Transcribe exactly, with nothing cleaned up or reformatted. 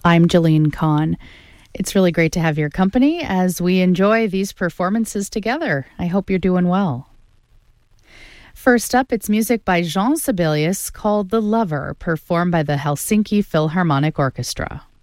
I'm Jolene Kahn. It's really great to have your company as we enjoy these performances together. I hope you're doing well. First up, it's music by Jean Sibelius called The Lover, performed by the Helsinki Philharmonic Orchestra.